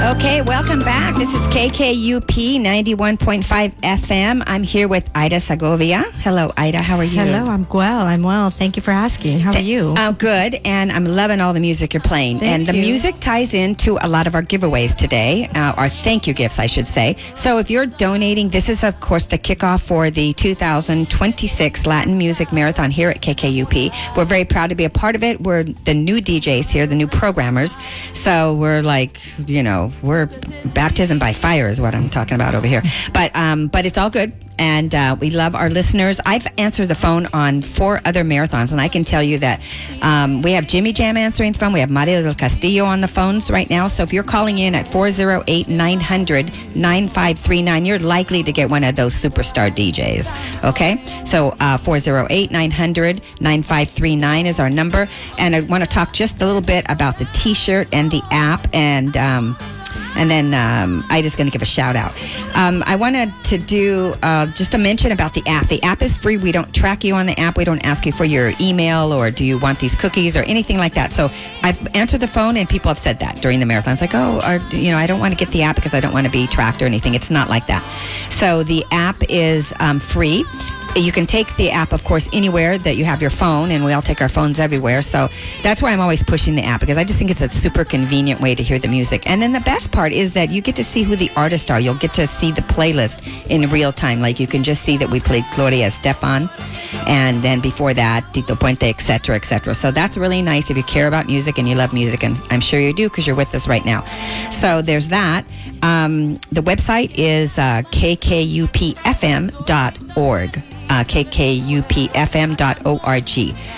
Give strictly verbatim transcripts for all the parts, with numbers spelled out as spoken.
Okay, welcome back. This is K K U P ninety-one point five F M. I'm here with Ida Segovia. Hello, Ida. How are you? Hello, I'm well. I'm well. Thank you for asking. How are you? Oh, good. And I'm loving all the music you're playing. Thank and the you. music ties into a lot of our giveaways today, uh, our thank you gifts, I should say. So if you're donating, this is, of course, the kickoff for the two thousand twenty-six Latin Music Marathon here at K K U P. We're very proud to be a part of it. We're the new D Js here, the new programmers. So we're like, you know, we're baptism by fire is what I'm talking about over here. But um, but it's all good. And uh, we love our listeners. I've answered the phone on four other marathons, and I can tell you that um, we have Jimmy Jam answering the phone. We have Mario del Castillo on the phones right now. So if you're calling in at four oh eight, nine hundred, nine five three nine, you're likely to get one of those superstar D Js. Okay? So uh, four oh eight, nine hundred, nine five three nine is our number. And I want to talk just a little bit about the T-shirt and the app, and um, And then um, Ida's going to give a shout out. Um, I wanted to do uh, just a mention about the app. The app is free. We don't track you on the app. We don't ask you for your email or do you want these cookies or anything like that. So I've answered the phone and people have said that during the marathon. It's like, oh, or, you know, I don't want to get the app because I don't want to be tracked or anything. It's not like that. So the app is um, free. You can take the app, of course, anywhere that you have your phone, and we all take our phones everywhere. So that's why I'm always pushing the app, because I just think it's a super convenient way to hear the music. And then the best part is that you get to see who the artists are. You'll get to see the playlist in real time. Like you can just see that we played Gloria Estefan, and then before that, Tito Puente, et cetera, et cetera. So that's really nice if you care about music and you love music, and I'm sure you do because you're with us right now. So there's that. Um, the website is uh, k k u p f m dot org. Uh, k k u p f m dot org.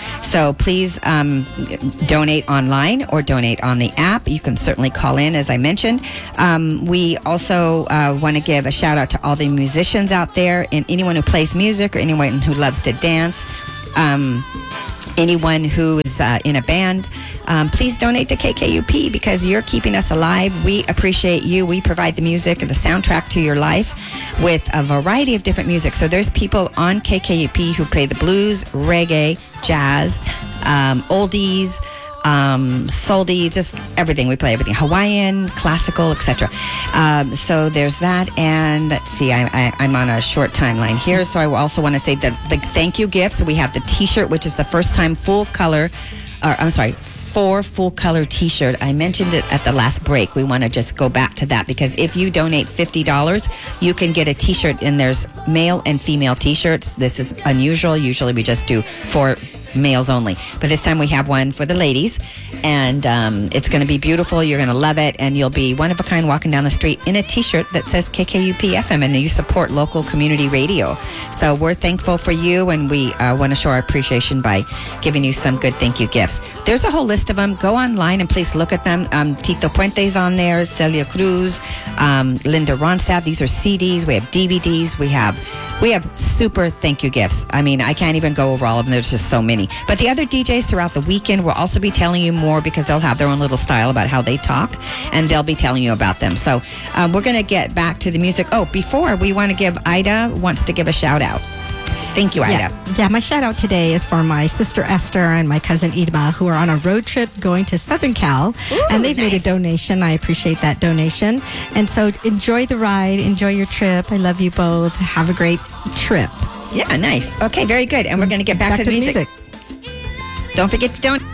So please um, donate online or donate on the app. You can certainly call in, as I mentioned. Um, we also uh, want to give a shout out to all the musicians out there and anyone who plays music or anyone who loves to dance. Um, anyone who is uh, in a band, um, please donate to K K U P because you're keeping us alive. We appreciate you. We provide the music and the soundtrack to your life with a variety of different music. So there's people on K K U P who play the blues, reggae, jazz, um, oldies, um, soldi, just everything. We play everything, Hawaiian, classical, et cetera. Um, so there's that. And let's see, I, I, I'm on a short timeline here. So I also want to say that the thank you gifts. We have the T-shirt, which is the first time full color, or I'm sorry, four full color T-shirt. I mentioned it at the last break. We want to just go back to that because if you donate fifty dollars, you can get a T-shirt, and there's male and female T-shirts. This is unusual. Usually we just do four males only, but this time we have one for the ladies, and um, it's going to be beautiful. You're going to love it, and you'll be one of a kind walking down the street in a T-shirt that says K K U P F M, and you support local community radio. So we're thankful for you, and we uh, want to show our appreciation by giving you some good thank you gifts. There's a whole list of them. Go online and please look at them. Um, Tito Puente's on there, Celia Cruz, um, Linda Ronstadt. These are C Ds. We have D V Ds. We have we have super thank you gifts. I mean, I can't even go over all of them. There's just so many. But the other D Js throughout the weekend will also be telling you more because they'll have their own little style about how they talk, and they'll be telling you about them. So um, we're going to get back to the music. Oh, before we want to give, Ida wants to give a shout out. Thank you, Ida. Yeah, yeah, my shout out today is for my sister Esther and my cousin Idma, who are on a road trip going to Southern Cal. Ooh, and they've nice. made a donation. I appreciate that donation. And so enjoy the ride, enjoy your trip. I love you both. Have a great trip. Yeah, nice. Okay, very good. And we're going to get back, Back to, to the the music. music. Don't forget to donate.